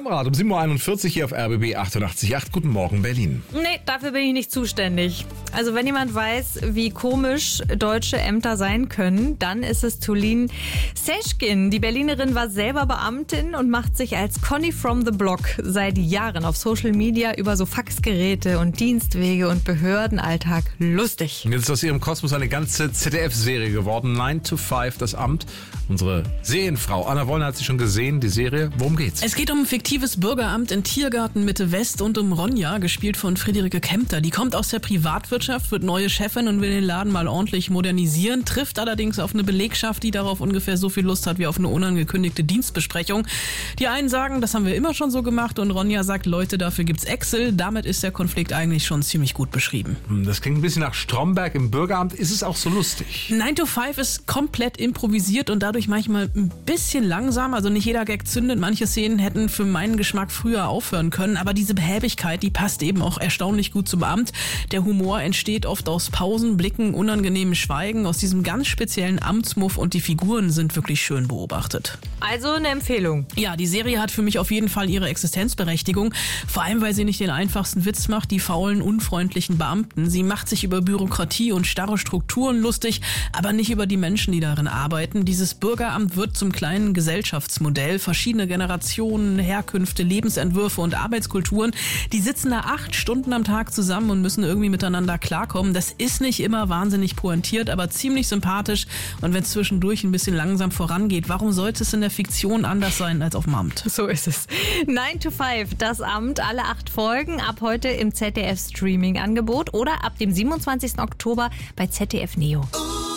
Stadtrat um 7.41 Uhr hier auf RBB 88.8. Guten Morgen, Berlin. Nee, dafür bin ich nicht zuständig. Also wenn jemand weiß, wie komisch deutsche Ämter sein können, dann ist es Tulin Seschkin. Die Berlinerin war selber Beamtin und macht sich als Conny from the Block seit Jahren auf Social Media über so Faxgeräte und Dienstwege und Behördenalltag lustig. Jetzt ist aus ihrem Kosmos eine ganze ZDF-Serie geworden. 9 to 5, das Amt. Unsere Serienfrau Anna Wollner hat sie schon gesehen, die Serie. Worum geht's? Es geht um ein fiktives Bürgeramt in Tiergarten Mitte West und um Ronja, gespielt von Friederike Kempter. Die kommt aus der Privatwirtschaft, wird neue Chefin und will den Laden mal ordentlich modernisieren, trifft allerdings auf eine Belegschaft, die darauf ungefähr so viel Lust hat wie auf eine unangekündigte Dienstbesprechung. Die einen sagen, das haben wir immer schon so gemacht, und Ronja sagt, Leute, dafür gibt's Excel. Damit ist der Konflikt eigentlich schon ziemlich gut beschrieben. Das klingt ein bisschen nach Stromberg im Bürgeramt. Ist es auch so lustig? 9 to 5 ist komplett improvisiert und dadurch manchmal ein bisschen langsam. Also nicht jeder Gag zündet. Manche Szenen hätten für meinen Geschmack früher aufhören können. Aber diese Behäbigkeit, die passt eben auch erstaunlich gut zum Amt. Der Humor entsteht oft aus Pausen, Blicken, unangenehmem Schweigen, aus diesem ganz speziellen Amtsmuff, und die Figuren sind wirklich schön beobachtet. Also eine Empfehlung. Ja, die Serie hat für mich auf jeden Fall ihre Existenzberechtigung. Vor allem, weil sie nicht den einfachsten Witz macht, die faulen, unfreundlichen Beamten. Sie macht sich über Bürokratie und starre Strukturen lustig, aber nicht über die Menschen, die darin arbeiten. Dieses Bürgeramt wird zum kleinen Gesellschaftsmodell. Verschiedene Generationen, Herkünfte, Lebensentwürfe und Arbeitskulturen, die sitzen da 8 Stunden am Tag zusammen und müssen irgendwie miteinander klarkommen. Das ist nicht immer wahnsinnig pointiert, aber ziemlich sympathisch. Und wenn es zwischendurch ein bisschen langsam vorangeht, warum sollte es in der Fiktion anders sein als auf dem Amt? So ist es. 9 to 5, das Amt, alle 8 Folgen, ab heute im ZDF-Streaming-Angebot oder ab dem 27. Oktober bei ZDF Neo.